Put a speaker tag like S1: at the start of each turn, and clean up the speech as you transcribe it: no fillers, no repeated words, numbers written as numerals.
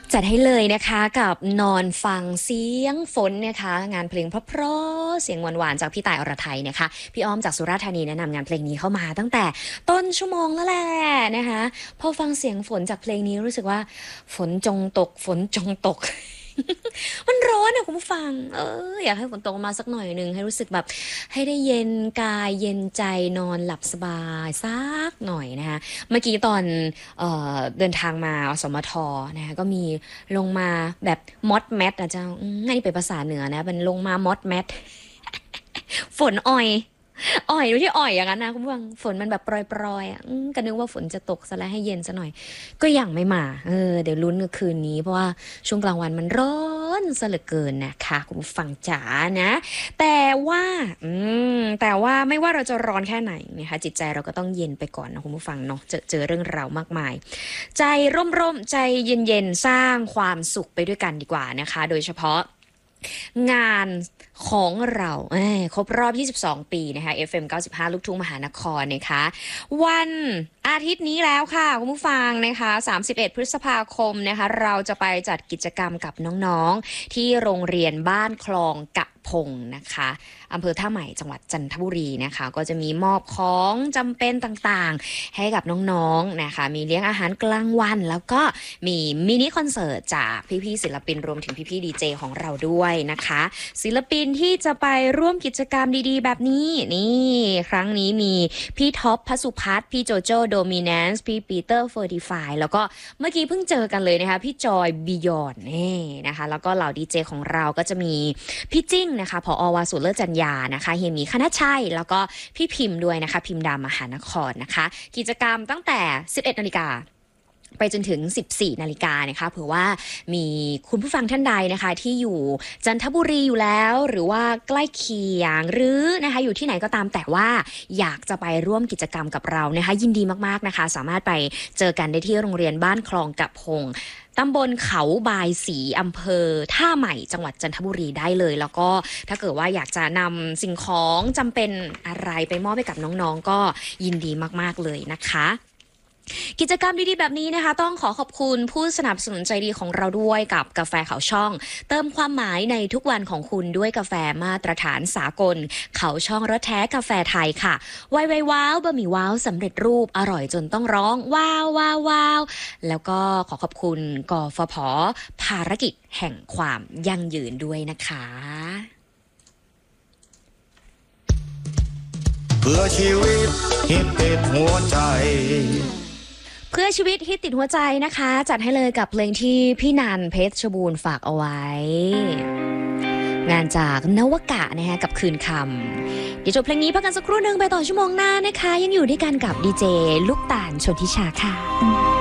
S1: จัดให้เลยนะคะกับนอนฟังเสียงฝนนะคะงานเพลงเพราะๆเสียงหวานๆจากพี่ต่ายอรไทยนะคะพี่อ้อมจากสุราษฎร์ธานีแนะนำงานเพลงนี้เข้ามาตั้งแต่ต้นชั่วโมงแล้วแหละนะคะพอฟังเสียงฝนจากเพลงนี้รู้สึกว่าฝนจงตกฝนจงตก มันร้อนอะคุณผู้ฟังอยากให้ฝนตกมาสักหน่อยนึงให้รู้สึกแบบให้ได้เย็นกายเย็นใจนอนหลับสบายสักหน่อยนะคะเมื่อกี้ตอนเดินทางมาอสมทนะคะก็มีลงมาแบบมอดแมทนะเจ้านี่เป็นภาษาเหนือนะมันลงมามอดแมทฝนอ่อยไม่ใช่อ่อยอย่างนั้นนะคุณผู้ฟังฝนมันแบบปรอยๆก็นึกว่าฝนจะตกซะแล้วให้เย็นซะหน่อยก็ยังไม่มาเดี๋ยวลุ้นคืนนี้เพราะว่าช่วงกลางวันมันร้อนซะเหลือเกินนะคะคุณผู้ฟังจ๋านะแต่ว่าไม่ว่าเราจะร้อนแค่ไหนนะคะจิตใจเราก็ต้องเย็นไปก่อนนะคุณผู้ฟังเนาะเจอเรื่องราวมากมายใจร่มๆใจเย็นๆสร้างความสุขไปด้วยกันดีกว่านะคะโดยเฉพาะงานของเราครบรอบ22ปีนะคะ FM 95ลูกทุ่งมหานครนะคะวันอาทิตย์นี้แล้วค่ะคุณผู้ฟังนะคะ31พฤษภาคมนะคะเราจะไปจัดกิจกรรมกับน้องๆที่โรงเรียนบ้านคลองกะพงนะคะอำเภอท่าใหม่จังหวัดจันทบุรีนะคะก็จะมีมอบของจำเป็นต่างๆให้กับน้องๆนะคะมีเลี้ยงอาหารกลางวันแล้วก็มีมินิคอนเสิร์ตจากพี่ๆศิลปินรวมถึงพี่ๆดีเจของเราด้วยนะคะศิลปินที่จะไปร่วมกิจกรรมดีๆแบบนี้นี่ครั้งนี้มีพี่ท็อปพสุพัฒน์พี่โจโจ้โดมิแนนซ์พี่ปีเตอร์เฟอร์ติฟายแล้วก็เมื่อกี้เพิ่งเจอกันเลยนะคะพี่จอยบิยอนนี่นะคะแล้วก็เหล่าดีเจของเราก็จะมีพี่จิ้งนะคะผอ.วาสุเลิศจันยานะคะเฮียหมีคณชัยแล้วก็พี่พิมพ์ด้วยนะคะพิมพ์ดามหานครนะคะกิจกรรมตั้งแต่ 11 นาฬิกาไปจนถึง 14 นาฬิกานะคะเผื่อว่ามีคุณผู้ฟังท่านใดนะคะที่อยู่จันทบุรีอยู่แล้วหรือว่าใกล้เคียงหรือนะคะอยู่ที่ไหนก็ตามแต่ว่าอยากจะไปร่วมกิจกรรมกับเรานะคะยินดีมากๆนะคะสามารถไปเจอกันได้ที่โรงเรียนบ้านคลองกะพงตำบลเขาบายศรีอำเภอท่าใหม่จังหวัดจันทบุรีได้เลยแล้วก็ถ้าเกิดว่าอยากจะนำสิ่งของจำเป็นอะไรไปมอบให้กับน้องๆก็ยินดีมากๆเลยนะคะกิจกรรมดีๆแบบนี้นะคะต้องขอบคุณผู้สนับสนุนใจดีของเราด้วยกับกาแฟเขาช่องเติมความหมายในทุกวันของคุณด้วยกาแฟมาตรฐานสากลเขาช่องรสแท้กาแฟไทยค่ะไวว้าวบะหมี่ว้าวสำเร็จรูปอร่อยจนต้องร้องว้าวว้าวว้าวแล้วก็ขอบคุณกฟผ.ภารกิจแห่งความยั่งยืนด้วยนะคะ
S2: เพื่อชีวิตฮิตติดหัวใจ
S1: เพื่อชีวิตฮิตติดหัวใจนะคะจัดให้เลยกับเพลงที่พี่นันเพชรบูรณ์ฝากเอาไว้งานจากนวกะนะคะกับคืนคำเดี๋ยวจบเพลงนี้พักกันสักครู่นึงไปต่อชั่วโมงหน้านะคะยังอยู่ด้วยกันกับดีเจลูกตาลชนทิชาค่ะ